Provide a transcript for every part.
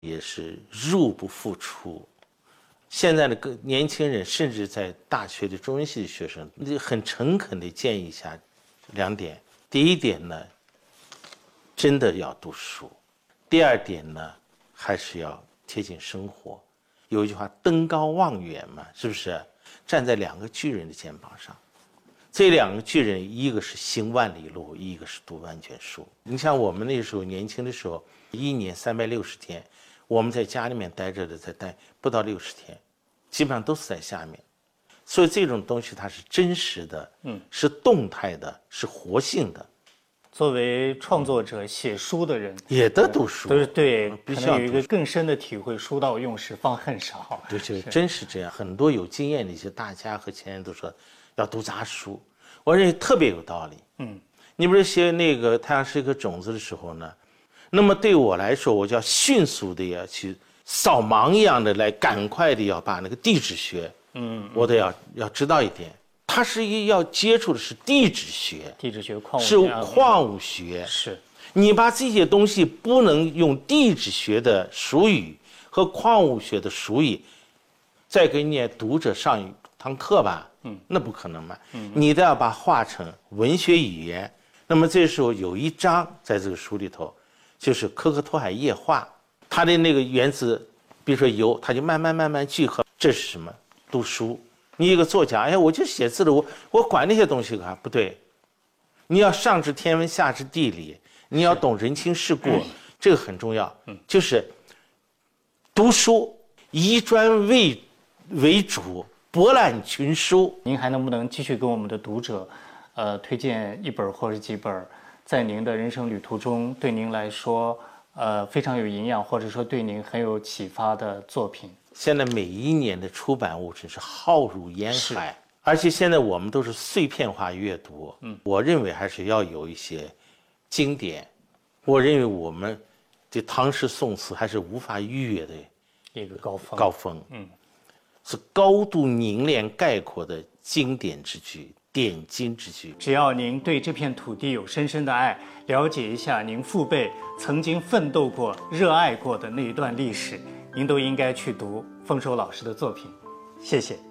也是入不敷出。现在的年轻人，甚至在大学的中文系的学生，很诚恳地建议一下2点。第一点呢，真的要读书；第二点呢，还是要贴近生活。有一句话，登高望远嘛，是不是？站在2个巨人的肩膀上，这2个巨人，一个是行万里路，一个是读万卷书。你像我们那时候年轻的时候，1年360天，我们在家里面待着的，才待不到60天，基本上都是在下面。所以这种东西它是真实的，是动态的，是活性的。 作为创作者、写书的人， 也得读书， 都是对， 必须要有一个更深的体会。书到用时方恨少。 对，真是这样。很多有经验的一些大家和前人都说要读杂书，我认为特别有道理。你比如写那个太阳是一颗种子的时候呢，那么对我来说，我就要迅速的要去扫盲一样的来，赶快的要把那个地质学，我得要知道一点。他是要接触的是地质学，是矿物学。 是你把这些东西不能用地质学的俗语和矿物学的俗语，再给你读者上一堂课吧，那不可能嘛。你都要把化成文学语言。那么这时候有一章在这个书里头，就是可可托海液化，它的那个原子，比如说铀，它就慢慢聚合。这是什么？读书。你一个作家，哎，我就写字了，我管那些东西干嘛？不对，你要上知天文，下知地理，你要懂人情世故，这个很重要。就是读书，以专为主，博览群书。 您还能不能继续给我们的读者，推荐一本或者几本，在您的人生旅途中对您来说，非常有营养，或者说对您很有启发的作品？ 现在每一年的出版物真是浩如烟海，而且现在我们都是碎片化阅读。我认为还是要有一些经典。我认为我们的唐诗宋词还是无法逾越的一个高峰。 是高度凝练概括的经典之句、点睛之句。 只要您对这片土地有深深的爱，了解一下您父辈曾经奋斗过、热爱过的那一段历史，您都应该去读丰收老师的作品。谢谢。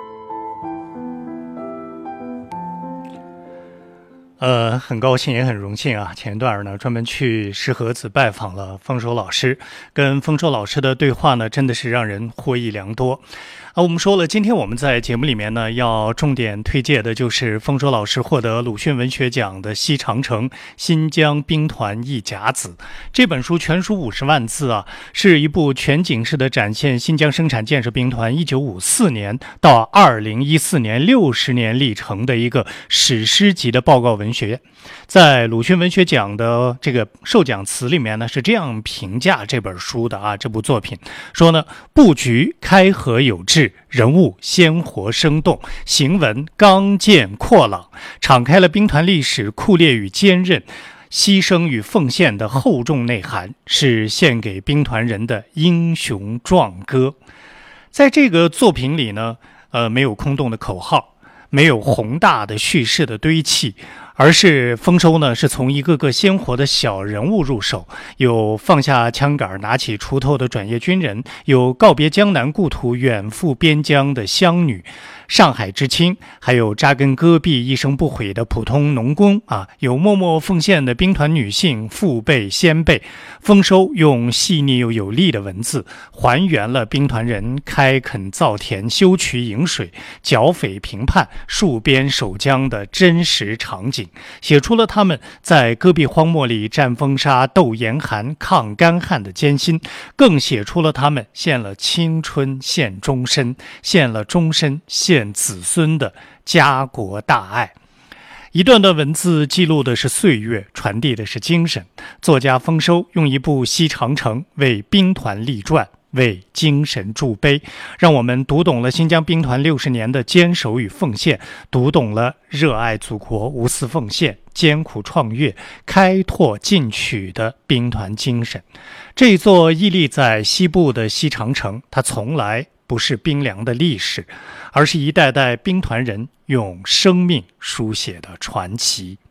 很高兴也很荣幸啊！前一段呢，专门去石河子拜访了丰收老师，跟丰收老师的对话呢，真的是让人获益良多。我们说了，今天我们在节目里面呢，要重点推介的就是丰收老师获得鲁迅文学奖的《西长城：新疆兵团一甲子》这本书，全书50万字啊，是一部全景式的展现新疆生产建设兵团1954年到2014年60年历程的一个史诗级的报告文学。在鲁迅文学奖的这个授奖词里面呢，是这样评价这本书的啊，这部作品说呢，布局开合有致，人物鲜活生动，行文刚健阔朗，敞开了兵团历史酷烈与坚韧、牺牲与奉献的厚重内涵，是献给兵团人的英雄壮歌。在这个作品里呢，没有空洞的口号，没有宏大的叙事的堆砌，而是丰收呢是从一个个鲜活的小人物入手，有放下枪杆拿起锄头的转业军人，有告别江南故土远赴边疆的乡女、上海知青，还有扎根戈壁一生不悔的普通农工啊，有默默奉献的兵团女性父辈先辈。丰收用细腻又有力的文字还原了兵团人开垦造田、修渠引水、剿匪平叛、戍边守疆的真实场景，写出了他们在戈壁荒漠里战风沙、斗严寒、抗干旱的艰辛，更写出了他们献了青春、献终身、献了终身、献子孙的家国大爱。一段段文字记录的是岁月，传递的是精神。作家丰收用一部《西长城》为兵团立传，为精神铸碑，让我们读懂了新疆兵团60年的坚守与奉献，读懂了热爱祖国、无私奉献、艰苦创越、开拓进取的兵团精神。这座屹立在西部的西长城，它从来不是冰凉的历史，而是一代代兵团人用生命书写的传奇。